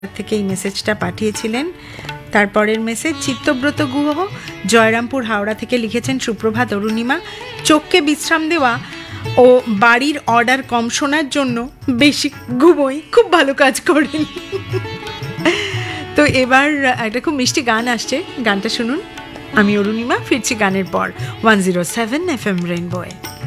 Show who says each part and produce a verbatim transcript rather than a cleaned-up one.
Speaker 1: থেকে এই মেসেজটা পাঠিয়েছিলেন। তারপরের মেসেজ চিত্তব্রত গুহ জয়রামপুর হাওড়া থেকে লিখেছেন, সুপ্রভাত অরুণিমা, চোখকে বিশ্রাম দেওয়া ও বাড়ির অর্ডার কম শোনার জন্য বেশি ঘুমোই, খুব ভালো কাজ করেন। তো এবার একটা খুব মিষ্টি গান আসছে, গানটা শুনুন। আমি অরুণিমা, ফিরছি গানের পর one zero seven F M রেইনবোয়ে।